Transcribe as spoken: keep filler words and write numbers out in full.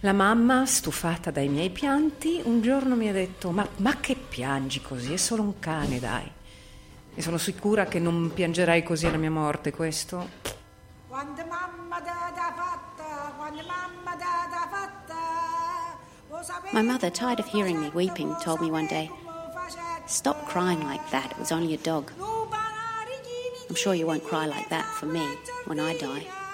La mamma, stufata dai miei pianti, un giorno mi ha detto: ma, ma che piangi così? È solo un cane, dai. E sono sicura che non piangerai così alla mia morte, questo. Quando mamma da da fatta, quando mamma da da fatta. My mother, tired of hearing me weeping, told me one day, "Stop crying like that, it was only a dog. I'm sure you won't cry like that for me when I die."